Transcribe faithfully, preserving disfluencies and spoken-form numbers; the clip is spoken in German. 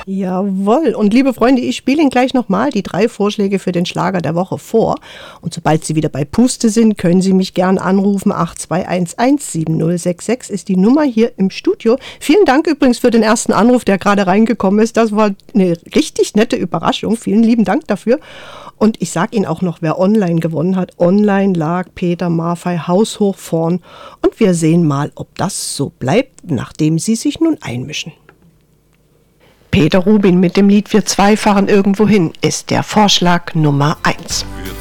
Jawohl. Und liebe Freunde, ich spiele Ihnen gleich nochmal die drei Vorschläge für den Schlager der Woche vor. Und sobald Sie wieder bei Puste sind, können Sie mich gern anrufen. acht zwei eins eins sieben null sechs sechs ist die Nummer hier im Studio. Vielen Dank übrigens für den ersten Anruf, der gerade reingekommen ist. Das war eine richtig nette Überraschung. Vielen lieben Dank dafür. Und ich sage Ihnen auch noch, wer online gewonnen hat. Online lag Peter Maffay haushoch vorn. Und wir sehen mal, ob das so bleibt, nachdem Sie sich nun einmischen. Peter Rubin mit dem Lied Wir zwei fahren irgendwo hin ist der Vorschlag Nummer eins.